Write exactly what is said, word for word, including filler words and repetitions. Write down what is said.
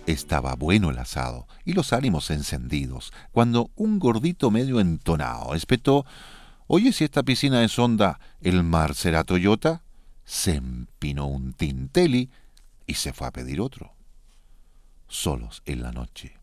Estaba bueno el asado y los ánimos encendidos, cuando un gordito medio entonado espetó: «Oye, si esta piscina es honda, ¿el mar será Toyota?». Se empinó un tinteli y se fue a pedir otro. Solos en la noche,